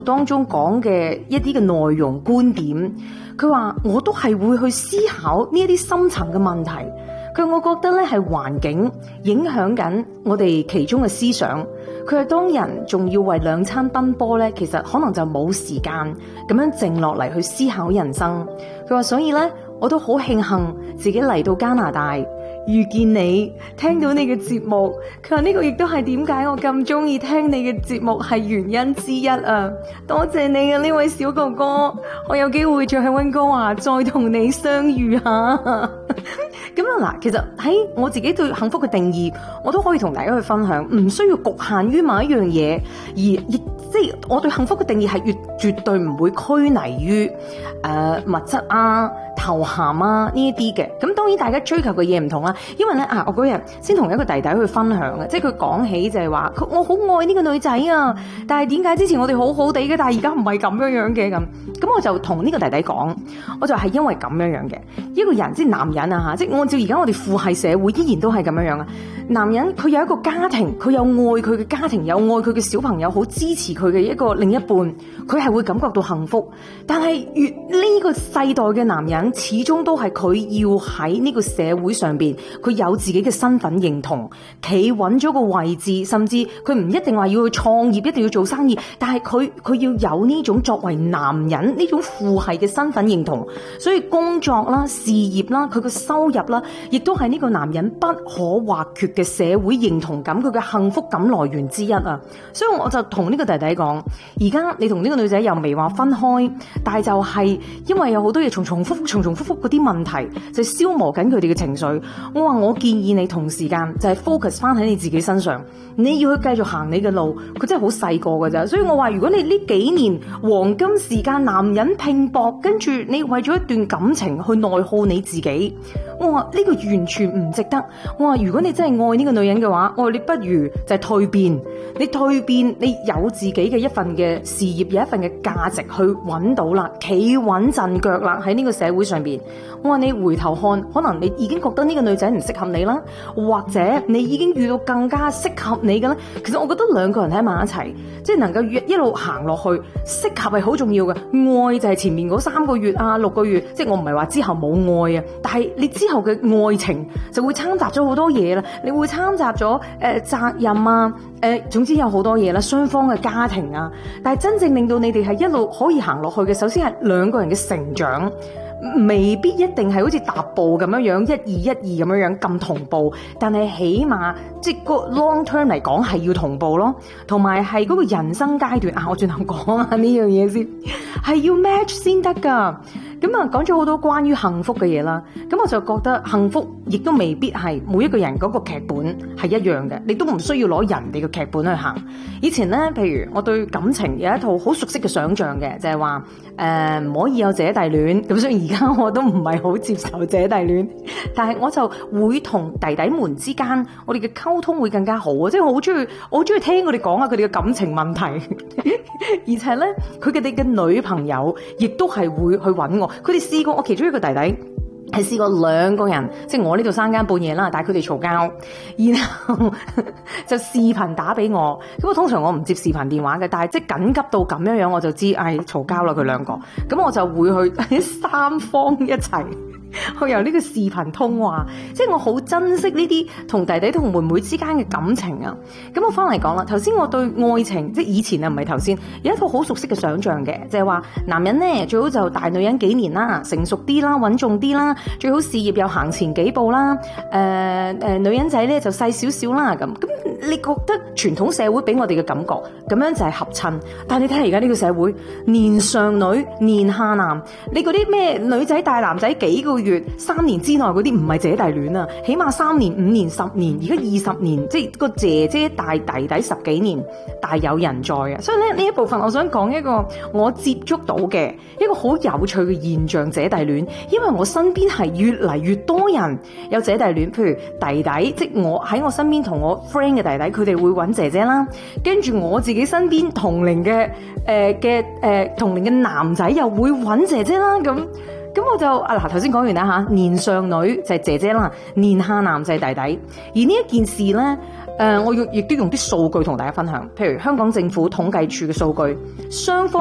當中講嘅一啲嘅內容觀點，佢話我都係會去思考呢一啲深層嘅問題。佢話我覺得咧係環境影響緊我哋其中嘅思想。佢話當人仲要為兩餐奔波咧，其實可能就冇時間咁樣靜落嚟去思考人生。佢話所以咧，我都好慶幸自己嚟到加拿大遇見你，聽到你嘅節目。佢話呢個亦都係點解我咁中意聽你嘅節目係原因之一啊！多謝你啊，呢位小哥哥，我有機會再喺溫哥華再同你相遇下。咁啊嗱，其實喺我自己對幸福嘅定義，我都可以同大家去分享，唔需要局限於某一樣嘢，而亦即係我對幸福嘅定義係絕對唔會拘泥於物質啊、頭銜啊呢一啲嘅。咁當然大家追求嘅嘢唔同啦，因為咧我嗰日先同一個弟弟去分享嘅，即係佢講起就係話，我好愛呢個女仔啊，但係點解之前我哋好好地嘅，但係而家唔係咁樣樣嘅咁我就同呢個弟弟講，我就係因為咁樣樣嘅一個人，即係男人啊吓，即係按照而家我哋父系社會依然都係咁樣樣啊。男人佢有一個家庭，佢有愛佢嘅家庭，有愛佢嘅小朋友，好支持佢嘅一個另一半，佢係會感覺到幸福。但係越呢個世代嘅男人，始終都係佢要喺呢個社會上邊，佢有自己嘅身份認同，企穩咗個位置，甚至佢唔一定話要去創業，一定要做生意，但係佢要有呢種作為男人呢種父系嘅身份認同，所以工作啦、事業啦、佢嘅收入啦，亦都係呢個男人不可或缺嘅社會認同感，佢嘅幸福感來源之一啊！所以我就同呢個弟弟講，而家你同呢個女仔又未話分開，但係就係因為有好多嘢重重複複嗰啲問題，就消磨緊佢哋嘅情緒。我話我建議你同時間就係 focus 翻喺你自己身上，你要去繼續行你嘅路。佢真係好細個㗎咋，所以我話如果你呢幾年黃金時間，男人拼搏，跟住你為咗一段感情去內耗你自己，我話呢個完全唔值得。我話如果你真係愛呢個女人嘅話，我話你不如就係蛻變，你蛻變，你有自己嘅一份嘅事業，有一份嘅價值去揾到啦，企穩陣腳啦喺呢個社會上邊。我話你回頭看，可能你已經覺得呢個女仔唔適合你啦，或者你已經遇到更加適合你嘅啦。其實我覺得兩個人喺埋一齊，即係能夠一路行落去，適合係好重要嘅。愛就係前面嗰3個月啊、6個月，即係我唔係話之後冇愛啊，但係你之後嘅愛情就會摻雜咗好多嘢啦，你會摻雜咗責任啊，總之有好多嘢啦，雙方嘅家庭啊，但係真正令到你哋係一路可以行落去嘅，首先係兩個人嘅成長。未必一定係好似踏步咁樣樣1、2、1、2咁樣樣咁同步，但係起碼即係個 long term 嚟講係要同步咯，同埋係嗰個人生階段啊，我轉頭講下呢樣嘢先，係要 match 先得㗎。咁啊，講咗好多關於幸福嘅嘢啦，咁我就覺得幸福亦都未必係每一個人嗰個劇本係一樣嘅，你都唔需要攞人哋嘅劇本去行。以前咧，譬如我對感情有一套好熟悉嘅想像嘅，就係話唔可以有姐弟戀，咁所以而家我都唔係好接受姐弟戀，但係我就會同弟弟們之間我哋嘅溝通會更加好啊！即係我好中意聽佢哋講下佢哋嘅感情問題，而且咧佢哋嘅女朋友亦都係會去揾我。佢哋試過，我其中一個弟弟係試過2個人，即係我呢度3更半夜啦，但係佢哋嘈交，然後就視頻打俾我。咁我通常我唔接視頻電話嘅，但係即係緊急到咁樣樣，我就知嘈交啦佢2個。咁我就會去3方一齊去由呢個視頻通話，即係我好珍惜呢啲同弟弟同妹妹之間嘅感情啊。咁我翻嚟講啦，頭先我對愛情，即係以前啊，唔係頭先，有一套好熟悉嘅想像嘅，就係話男人呢最好就大女人幾年啦，成熟啲啦，穩重啲啦，最好事業又行前幾步啦，女人仔呢就細少少啦咁。你覺得傳統社會俾我哋嘅感覺咁樣就係合襯，但係你睇下而家呢個社會，年上女年下男，你嗰啲咩女仔大男仔幾個月3年之內嗰啲唔係姐弟戀啊，起碼3年5年10年，而家20年，即係個姐姐大弟弟10幾年，大有人在啊！所以咧呢一部分我想講一個我接觸到嘅一個好有趣嘅現象，姐弟戀，因為我身邊係越嚟越多人有姐弟戀，譬如弟弟，即係我喺我身邊同我 friend 嘅弟弟，佢哋會揾姐姐啦，跟住我自己身邊同齡嘅男仔又會揾姐姐啦，咁我就嗱頭先講完啦吓，年上女就係姐姐啦，年下男就係弟弟，而呢一件事咧我亦都用啲數據同大家分享，譬如香港政府統計處嘅數據，雙方